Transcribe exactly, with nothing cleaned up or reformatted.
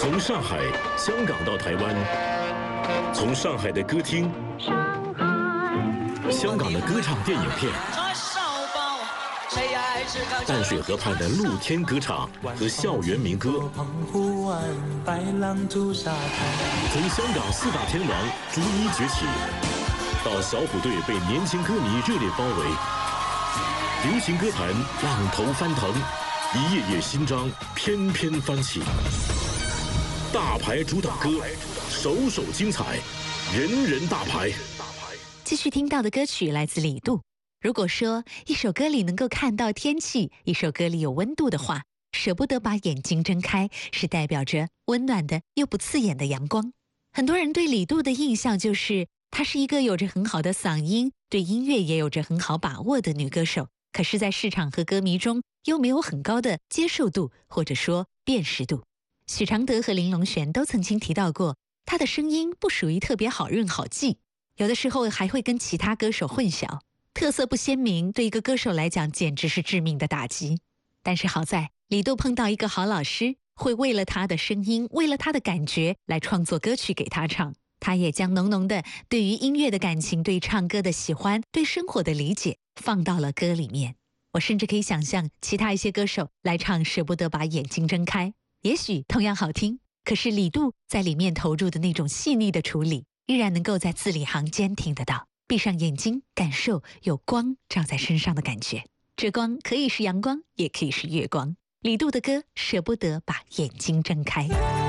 从上海、香港到台湾，从上海的歌厅、香港的歌唱电影片，淡水河畔的露天歌场和校园民歌，从香港四大天王逐一崛起，到小虎队被年轻歌迷热烈包围，流行歌坛浪头翻腾，一页页新章翩翩翻起。大牌主打歌，首首精彩，人人大牌。 继续听到的歌曲来自李杜。如果说一首歌里能够看到天气，一首歌里有温度的话，舍不得把眼睛睁开，是代表着温暖的又不刺眼的阳光。很多人对李杜的印象就是她是一个有着很好的嗓音，对音乐也有着很好把握的女歌手，可是在市场和歌迷中又没有很高的接受度，或者说辨识度。许常德和林隆璇都曾经提到过，她的声音不属于特别好认好记，有的时候还会跟其他歌手混淆，特色不鲜明，对一个歌手来讲简直是致命的打击。但是好在李杜碰到一个好老师，会为了他的声音，为了他的感觉来创作歌曲给他唱。他也将浓浓的对于音乐的感情，对唱歌的喜欢，对生活的理解放到了歌里面。我甚至可以想象其他一些歌手来唱舍不得把眼睛睁开，也许同样好听，可是李杜在里面投入的那种细腻的处理，依然能够在字里行间听得到。闭上眼睛，感受有光照在身上的感觉，这光可以是阳光，也可以是月光。李杜的歌，舍不得把眼睛睁开。